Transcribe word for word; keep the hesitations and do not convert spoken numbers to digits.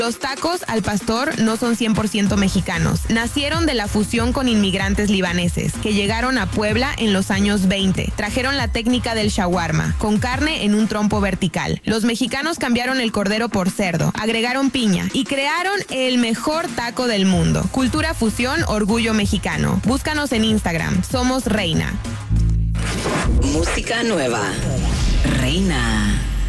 Los tacos al pastor no son cien por ciento mexicanos. Nacieron de la fusión con inmigrantes libaneses que llegaron a Puebla en los años veinte. Trajeron la técnica del shawarma, con carne en un trompo vertical. Los mexicanos cambiaron el cordero por cerdo, agregaron piña y crearon el mejor taco del mundo. Cultura fusión, orgullo mexicano. Búscanos en Instagram. Somos Reina. Música nueva. Reina.